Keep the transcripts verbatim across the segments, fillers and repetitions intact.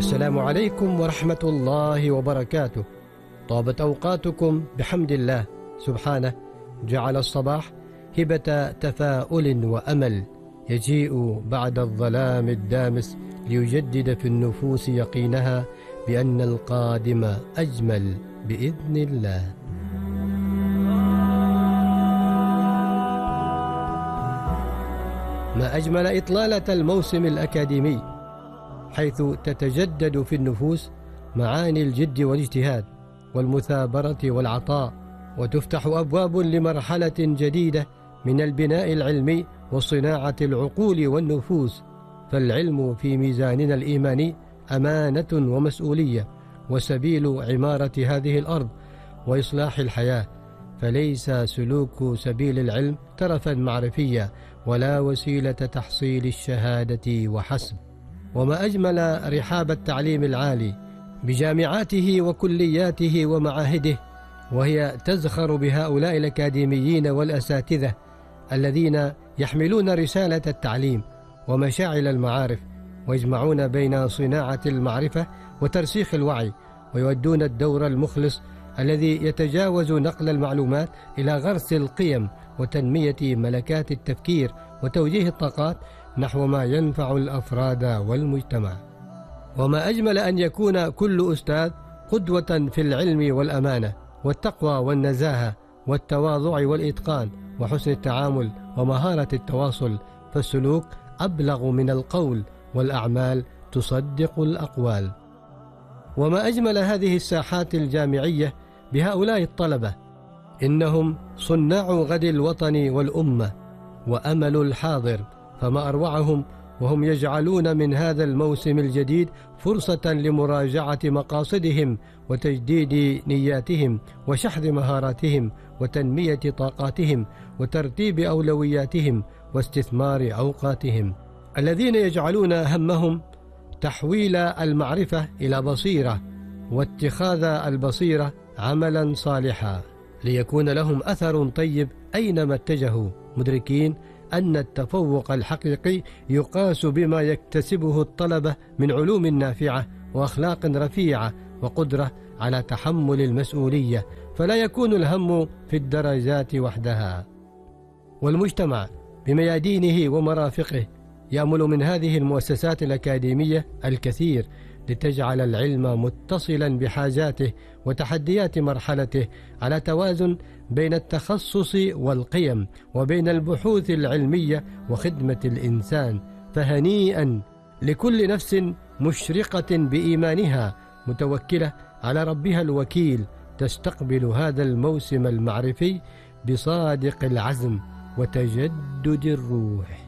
السلام عليكم ورحمة الله وبركاته. طابت أوقاتكم بحمد الله سبحانه، جعل الصباح هبة تفاؤل وأمل يجيء بعد الظلام الدامس ليجدد في النفوس يقينها بأن القادم أجمل بإذن الله. ما أجمل إطلالة الموسم الأكاديمي، حيث تتجدد في النفوس معاني الجد والاجتهاد والمثابرة والعطاء، وتفتح أبواب لمرحلة جديدة من البناء العلمي وصناعة العقول والنفوس. فالعلم في ميزاننا الإيماني أمانة ومسؤولية، وسبيل عمارة هذه الأرض وإصلاح الحياة، فليس سلوك سبيل العلم ترفا معرفيا ولا وسيلة تحصيل الشهادة وحسب. وما أجمل رحاب التعليم العالي بجامعاته وكلياته ومعاهده، وهي تزخر بهؤلاء الأكاديميين والأساتذة الذين يحملون رسالة التعليم ومشاعل المعارف، ويجمعون بين صناعة المعرفة وترسيخ الوعي، ويؤدون الدور المخلص الذي يتجاوز نقل المعلومات إلى غرس القيم وتنمية ملكات التفكير وتوجيه الطاقات نحو ما ينفع الأفراد والمجتمع. وما أجمل أن يكون كل أستاذ قدوة في العلم والأمانة والتقوى والنزاهة والتواضع والإتقان وحسن التعامل ومهارة التواصل، فالسلوك أبلغ من القول والأعمال تصدق الأقوال. وما أجمل هذه الساحات الجامعية بهؤلاء الطلبة، إنهم صناع غد الوطن والأمة وأمل الحاضر، فما أروعهم وهم يجعلون من هذا الموسم الجديد فرصة لمراجعة مقاصدهم وتجديد نياتهم وشحذ مهاراتهم وتنمية طاقاتهم وترتيب أولوياتهم واستثمار أوقاتهم، الذين يجعلون همهم تحويل المعرفة إلى بصيرة واتخاذ البصيرة عملا صالحا، ليكون لهم أثر طيب أينما اتجهوا، مدركين أن التفوق الحقيقي يقاس بما يكتسبه الطلبة من علوم نافعة وأخلاق رفيعة وقدرة على تحمل المسؤولية، فلا يكون الهم في الدرجات وحدها. والمجتمع بميادينه ومرافقه يأمل من هذه المؤسسات الأكاديمية الكثير لتجعل العلم متصلا بحاجاته وتحديات مرحلته على توازن بين التخصص والقيم وبين البحوث العلمية وخدمة الإنسان. فهنيئا لكل نفس مشرقة بإيمانها متوكلة على ربها الوكيل، تستقبل هذا الموسم المعرفي بصادق العزم وتجدد الروح.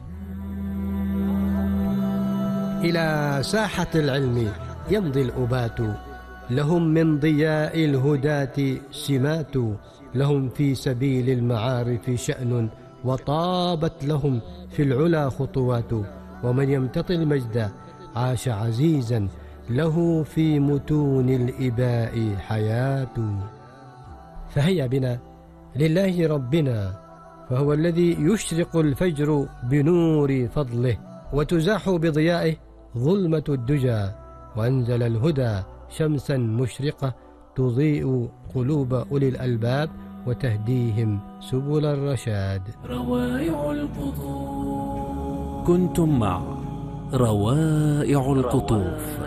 إلى ساحة العلم يمضي الأبات، لهم من ضياء الهداة سمات، لهم في سبيل المعارف شأن، وطابت لهم في العلا خطوات، ومن يمتطي المجد عاش عزيزا، له في متون الإباء حياة. فهيا بنا لله ربنا، فهو الذي يشرق الفجر بنور فضله، وتزاح بضيائه ظلمة الدجى، وأنزل الهدى شمسا مشرقة تضيء قلوب أولي الألباب وتهديهم سبل الرشاد. روائع القطوف. كنتم مع روائع القطوف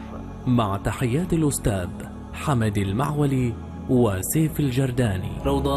مع تحيات الأستاذ حمد المعولي وسيف الجرداني.